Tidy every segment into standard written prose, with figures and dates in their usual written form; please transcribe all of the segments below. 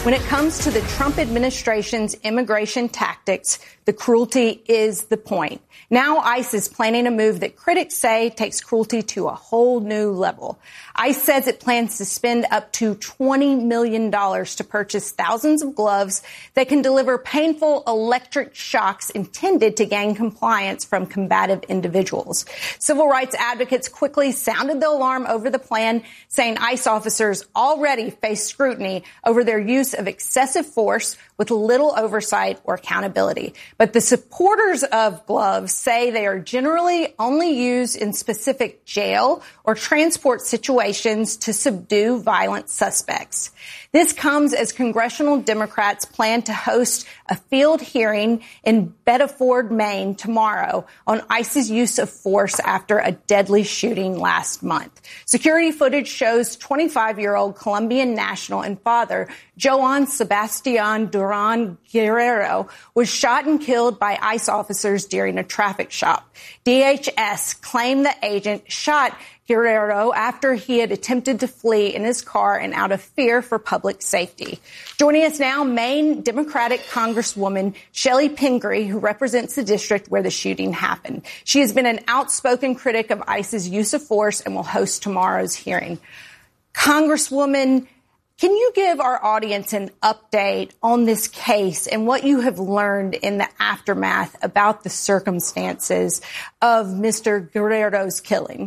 When it comes to the Trump administration's immigration tactics, the cruelty is the point. Now ICE is planning a move that critics say takes cruelty to a whole new level. ICE says it plans to spend up to $20 million to purchase thousands of gloves that can deliver painful electric shocks intended to gain compliance from combative individuals. Civil rights advocates quickly sounded the alarm over the plan, saying ICE officers already face scrutiny over their use of excessive force with little oversight or accountability. But the supporters of gloves say they are generally only used in specific jail or transport situations to subdue violent suspects. This comes as congressional Democrats plan to host a field hearing in Bedford, Maine tomorrow on ICE's use of force after a deadly shooting last month. Security footage shows 25-year-old Colombian national and father Joan Sebastian Duran Guerrero was shot and killed by ICE officers during a traffic stop. DHS claimed the agent shot Guerrero after he had attempted to flee in his car and out of fear for public safety. Joining us now, Maine Democratic Congresswoman Shelley Pingree, who represents the district where the shooting happened. She has been an outspoken critic of ICE's use of force and will host tomorrow's hearing. Congresswoman, can you give our audience an update on this case and what you have learned in the aftermath about the circumstances of Mr. Guerrero's killing?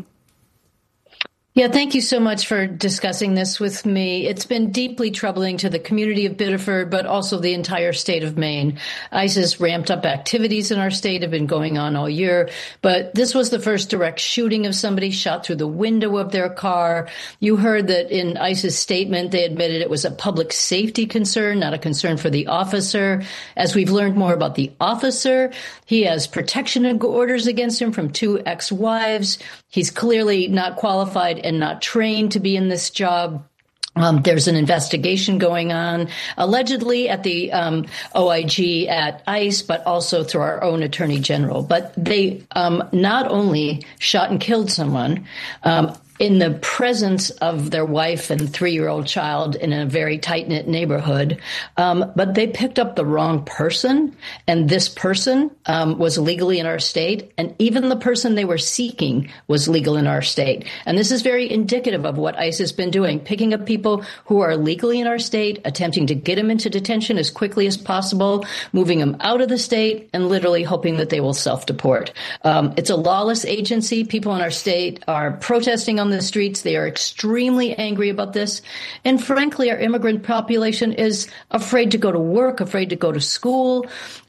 Yeah, thank you so much for discussing this with me. It's been deeply troubling to the community of Biddeford, but also the entire state of Maine. ICE's ramped up activities in our state have been going on all year, but this was the first direct shooting of somebody shot through the window of their car. You heard that in ICE's statement, they admitted it was a public safety concern, not a concern for the officer. As we've learned more about the officer, he has protection orders against him from 2 ex-wives. He's clearly not qualified and not trained to be in this job. There's an investigation going on, allegedly at the OIG at ICE, but also through our own attorney general. But they not only shot and killed someone in the presence of their wife and 3-year-old child in a very tight-knit neighborhood, but they picked up the wrong person, and this person was legally in our state, and even the person they were seeking was legal in our state. And this is very indicative of what ICE has been doing, picking up people who are legally in our state, attempting to get them into detention as quickly as possible, moving them out of the state, and literally hoping that they will self-deport. It's a lawless agency. People in our state are protesting on the streets. They are extremely angry about this. And frankly, our immigrant population is afraid to go to work, afraid to go to school.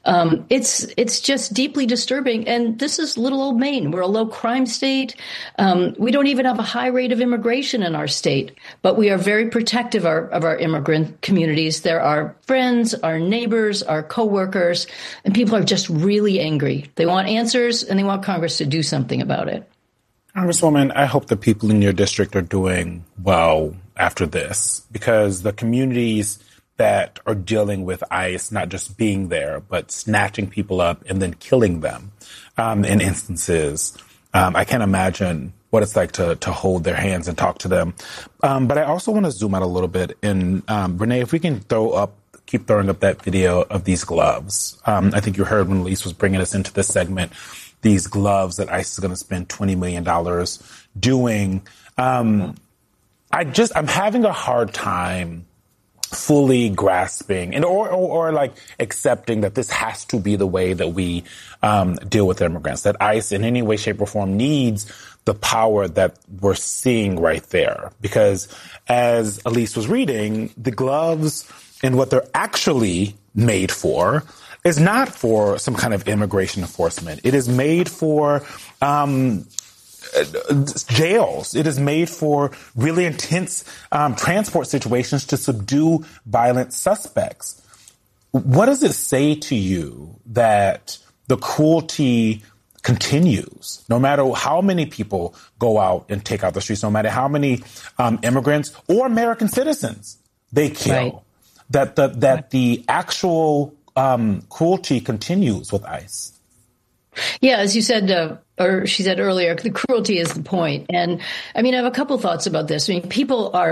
It's just deeply disturbing. And this is little old Maine. We're a low crime state. We don't even have a high rate of immigration in our state, but we are very protective of our immigrant communities. They're our friends, our neighbors, our coworkers, and people are just really angry. They want answers and they want Congress to do something about it. Congresswoman, I hope the people in your district are doing well after this, because the communities that are dealing with ICE not just being there, but snatching people up and then killing them in instances, I can't imagine what it's like to hold their hands and talk to them. But I also want to zoom out a little bit. And Renee, if we can keep throwing up that video of these gloves. I think you heard when Elise was bringing us into this segment, these gloves that ICE is going to spend $20 million doing. I'm having a hard time fully grasping or like accepting that this has to be the way that we deal with immigrants, that ICE in any way, shape, or form needs the power that we're seeing right there. Because as Elise was reading, the gloves and what they're actually made for is not for some kind of immigration enforcement. It is made for jails. It is made for really intense transport situations to subdue violent suspects. What does it say to you that the cruelty continues, no matter how many people go out and take out the streets, no matter how many immigrants or American citizens they kill, right? That the actual cruelty continues with ICE? Yeah, as you said, or she said earlier, the cruelty is the point. And I mean, I have a couple thoughts about this. I mean, people are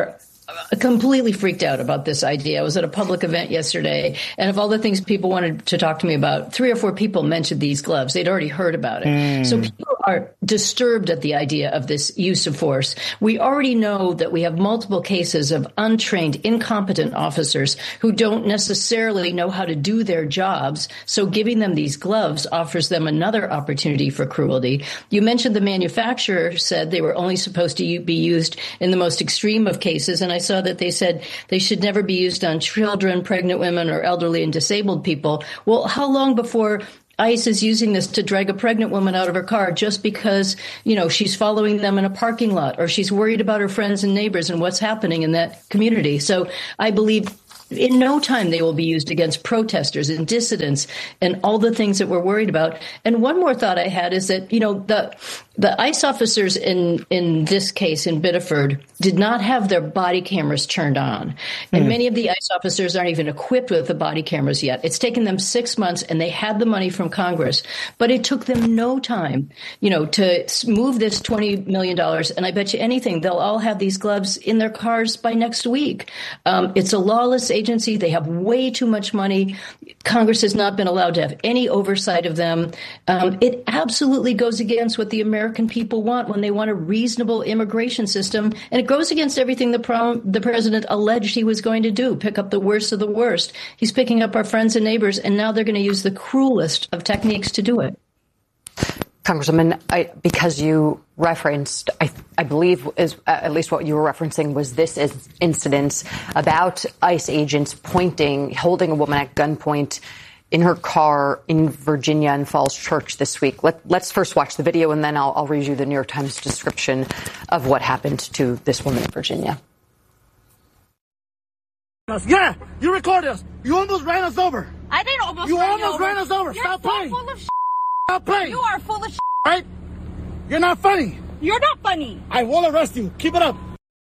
completely freaked out about this idea. I was at a public event yesterday, and of all the things people wanted to talk to me about, 3 or 4 people mentioned these gloves. They'd already heard about it. So people are disturbed at the idea of this use of force. We already know that we have multiple cases of untrained, incompetent officers who don't necessarily know how to do their jobs. So giving them these gloves offers them another opportunity for cruelty. You mentioned the manufacturer said they were only supposed to be used in the most extreme of cases, and I saw that they said they should never be used on children, pregnant women, or elderly and disabled people. Well, how long before ICE is using this to drag a pregnant woman out of her car just because, she's following them in a parking lot, or she's worried about her friends and neighbors and what's happening in that community? So I believe in no time they will be used against protesters and dissidents and all the things that we're worried about. And one more thought I had is that, the ICE officers in this case in Biddeford did not have their body cameras turned on. And many of the ICE officers aren't even equipped with the body cameras yet. It's taken them 6 months, and they had the money from Congress. But it took them no time, to move this $20 million. And I bet you anything, they'll all have these gloves in their cars by next week. It's a lawless agency. They have way too much money. Congress has not been allowed to have any oversight of them. It absolutely goes against what the American people want when they want a reasonable immigration system. And it goes against everything the president alleged he was going to do, pick up the worst of the worst. He's picking up our friends and neighbors, and now they're going to use the cruelest of techniques to do it. Congresswoman, because you referenced, I believe, at least what you were referencing was this incident about ICE agents holding a woman at gunpoint in her car in Virginia and Falls Church this week. Let's first watch the video, and then I'll read you the New York Times description of what happened to this woman in Virginia. Yeah, you recorded us. You almost ran us over. I didn't almost You run almost you over. ran us over. You're Stop so playing. full of Stop playing. You are full of Right? You're not funny. You're not funny. I will arrest you. Keep it up.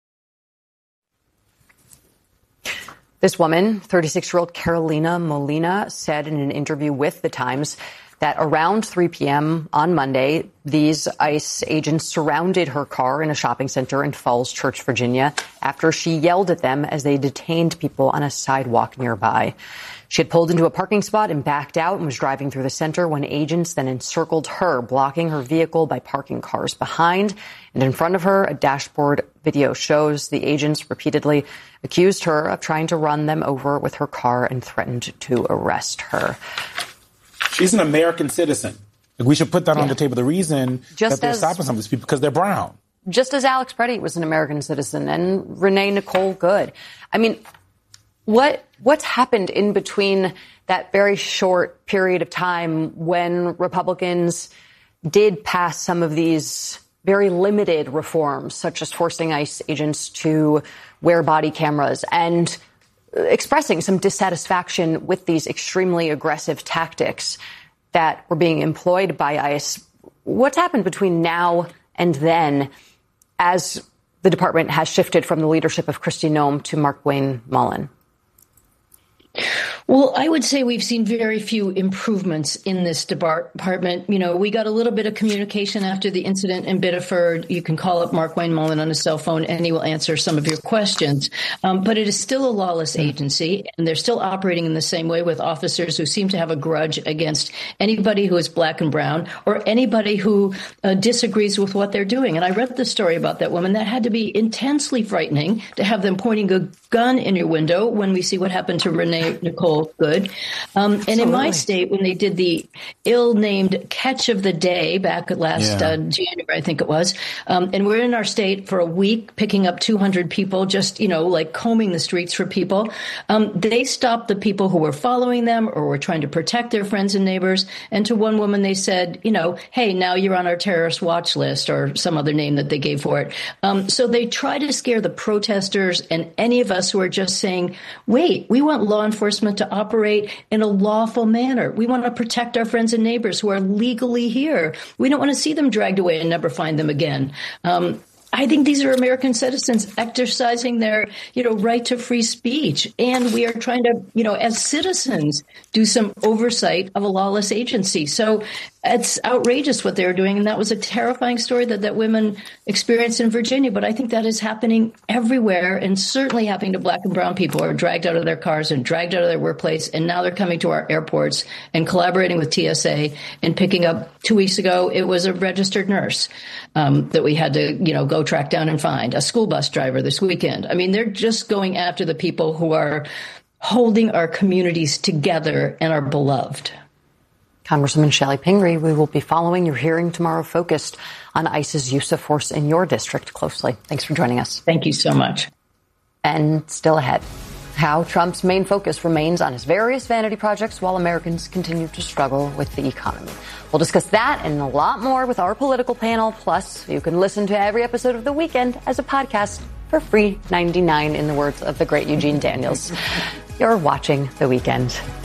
This woman, 36-year-old Carolina Molina, said in an interview with The Times that around 3 p.m. on Monday, these ICE agents surrounded her car in a shopping center in Falls Church, Virginia, after she yelled at them as they detained people on a sidewalk nearby. She had pulled into a parking spot and backed out and was driving through the center when agents then encircled her, blocking her vehicle by parking cars behind and in front of her. A dashboard video shows the agents repeatedly accused her of trying to run them over with her car and threatened to arrest her. She's an American citizen. We should put that on the table. The reason that they're stopping some of these people because they're brown. Just as Alex Preddy was an American citizen and Renee Nicole Good. I mean, what's happened in between that very short period of time when Republicans did pass some of these very limited reforms, such as forcing ICE agents to wear body cameras and expressing some dissatisfaction with these extremely aggressive tactics that were being employed by ICE? What's happened between now and then as the department has shifted from the leadership of Kristi Noem to Markwayne Mullin? Well, I would say we've seen very few improvements in this department. We got a little bit of communication after the incident in Biddeford. You can call up Markwayne Mullin on his cell phone and he will answer some of your questions. But it is still a lawless agency, and they're still operating in the same way with officers who seem to have a grudge against anybody who is black and brown or anybody who disagrees with what they're doing. And I read the story about that woman. That had to be intensely frightening to have them pointing a gun in your window when we see what happened to Renee Nicole Good. And in my state, when they did the ill-named catch of the day back last January, I think it was, and we're in our state for a week picking up 200 people, just, like combing the streets for people. They stopped the people who were following them or were trying to protect their friends and neighbors. And to one woman, they said, hey, now you're on our terrorist watch list, or some other name that they gave for it. So they try to scare the protesters and any of us who are just saying, wait, we want law enforcement to operate in a lawful manner. We want to protect our friends and neighbors who are legally here. We don't want to see them dragged away and never find them again. I think these are American citizens exercising their, right to free speech. And we are trying to, as citizens, do some oversight of a lawless agency. So It's outrageous what they were doing. And that was a terrifying story that women experienced in Virginia. But I think that is happening everywhere, and certainly happening to Black and brown people who are dragged out of their cars and dragged out of their workplace. And now they're coming to our airports and collaborating with TSA and picking up. 2 weeks ago, it was a registered nurse that we had to, go track down and find, a school bus driver this weekend. I mean, they're just going after the people who are holding our communities together and are beloved. Congresswoman Shelley Pingree, we will be following your hearing tomorrow focused on ICE's use of force in your district closely. Thanks for joining us. Thank you so much. And still ahead, how Trump's main focus remains on his various vanity projects while Americans continue to struggle with the economy. We'll discuss that and a lot more with our political panel. Plus, you can listen to every episode of The Weekend as a podcast for free $99, in the words of the great Eugene Daniels. You're watching The Weekend.